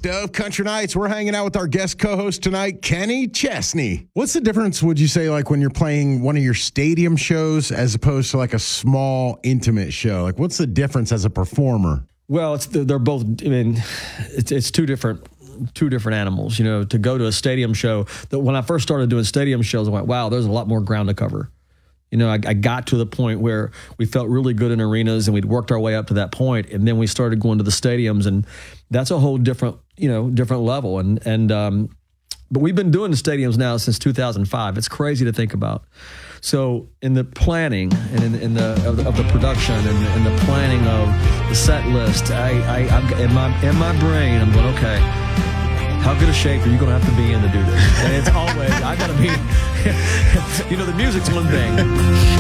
Best of Country Nights. We're hanging out with our guest co-host tonight, Kenny Chesney. What's the difference, would you say, like when you're playing one of your stadium shows as opposed to like a small, intimate show? Like, what's the difference as a performer? Well, they're both, I mean, it's two different animals. You know, to go to a stadium show, that when I first started doing stadium shows, I went, wow, there's a lot more ground to cover. You know, I got to the point where we felt really good in arenas and we'd worked our way up to that point, and then we started going to the stadiums, and that's a whole different level. But we've been doing the stadiums now since 2005. It's crazy to think about. So in the planning and in the production and the planning of the set list, I'm in my brain, I'm going, okay, how good a shape are you going to have to be in to do this? And it's always, I got to be, the music's one thing.